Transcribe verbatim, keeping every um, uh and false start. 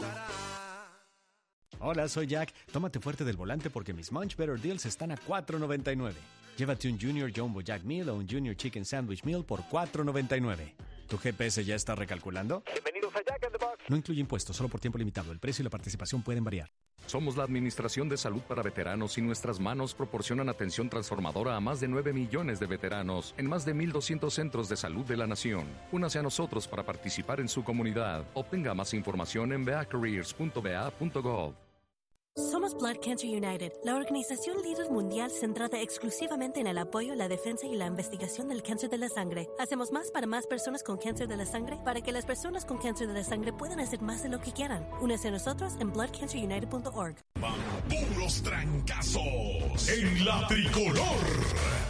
gustará. Hola, soy Jack. Tómate fuerte del volante porque mis Munch Better Deals están a cuatro noventa y nueve. Llévate un Junior Jumbo Jack Meal o un Junior Chicken Sandwich Meal por cuatro noventa y nueve. ¿Tu G P S ya está recalculando? Bienvenidos a Jack in the Box. No incluye impuestos, solo por tiempo limitado. El precio y la participación pueden variar. Somos la Administración de Salud para Veteranos y nuestras manos proporcionan atención transformadora a más de nueve millones de veteranos en más de mil doscientos centros de salud de la nación. Únase a nosotros para participar en su comunidad. Obtenga más información en v a careers punto v a punto gov. Somos Blood Cancer United, la organización líder mundial centrada exclusivamente en el apoyo, la defensa y la investigación del cáncer de la sangre. Hacemos más para más personas con cáncer de la sangre para que las personas con cáncer de la sangre puedan hacer más de lo que quieran. Únese a nosotros en blood cancer united punto org. Van puros trancazos en la tricolor.